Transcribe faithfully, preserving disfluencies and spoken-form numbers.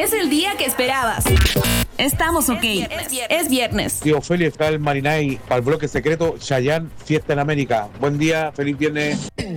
Es el día que esperabas. Estamos ok. Es viernes. Es viernes. Tío Félix está el Marinay para el bloque secreto Chayanne, fiesta en América. Buen día, feliz viernes.